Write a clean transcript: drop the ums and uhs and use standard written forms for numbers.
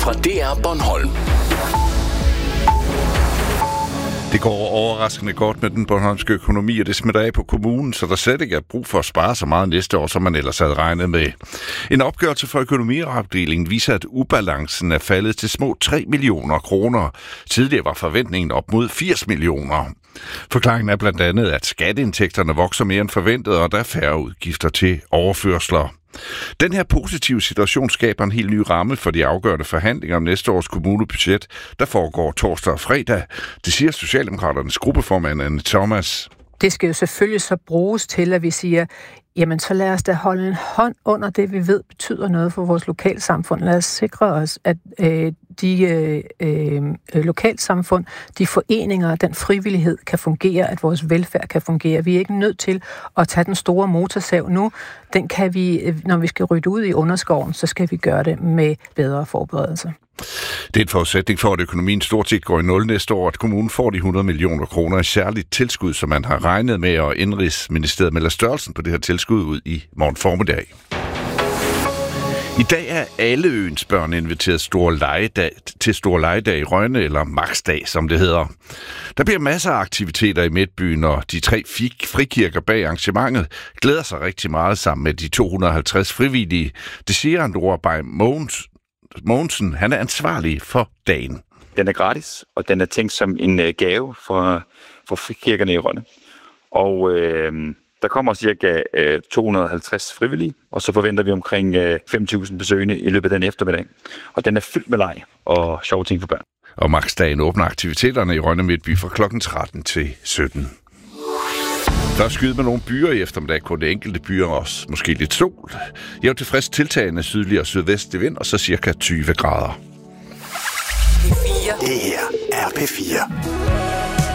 fra DR Bornholm. Det går overraskende godt med den bornholmske økonomi, og det smitter af på kommunen, så der slet ikke er brug for at spare så meget næste år, som man ellers havde regnet med. En opgørelse fra økonomiafdelingen viser, at ubalancen er faldet til små 3 millioner kroner. Tidligere var forventningen op mod 80 millioner. Forklaringen er blandt andet, at skatteindtægterne vokser mere end forventet, og der er færre udgifter til overførsler. Den her positive situation skaber en helt ny ramme for de afgørende forhandlinger om næste års kommunebudget, der foregår torsdag og fredag. Det siger Socialdemokraternes gruppeformand Anne Thomas. Det skal jo selvfølgelig så bruges til, at vi siger, jamen så lad os da holde en hånd under det, vi ved betyder noget for vores lokalsamfund. Lad os sikre os, at de lokalsamfund, de foreninger, den frivillighed kan fungere, at vores velfærd kan fungere. Vi er ikke nødt til at tage den store motorsav nu. Den kan vi, når vi skal rydde ud i underskoven, så skal vi gøre det med bedre forberedelse. Det er en forudsætning for, at økonomien stort set går i nul næste år, at kommunen får de 100 millioner kroner i særligt tilskud, som man har regnet med, og Indenrigsministeriet melder størrelsen på det her tilskud ud i morgen formiddag. I dag er alle øens børn inviteret til Store Legedag i Rønne, eller Maxdag, som det hedder. Der bliver masser af aktiviteter i Midtbyen, og de 3 frikirker bag arrangementet glæder sig rigtig meget sammen med de 250 frivillige. Det siger Nora Bay Mogensen, han er ansvarlig for dagen. Den er gratis, og den er tænkt som en gave for frikirkerne i Rønne. Og der kommer cirka 250 frivillige, og så forventer vi omkring 5.000 besøgende i løbet af den eftermiddag. Og den er fyldt med leg og sjove ting for børn. Og Maxdagen åbner aktiviteterne i Rønne Midtby fra kl. 13 til 17. Der er skyet med nogle byer i eftermiddag, kun det enkelte byer også. Måske lidt sol. Jævnt til frisk tiltagende sydlig og sydvestlig vind, og så cirka 20 grader. P4. Det her er P4.